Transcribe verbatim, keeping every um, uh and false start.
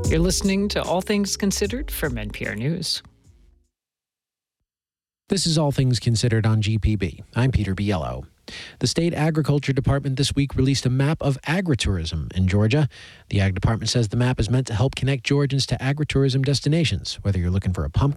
You're listening to All Things Considered from N P R News. This is All Things Considered on G P B. I'm Peter Biello. The State Agriculture Department this week released a map of agritourism in Georgia. The Ag Department says the map is meant to help connect Georgians to agritourism destinations, whether you're looking for a pumpkin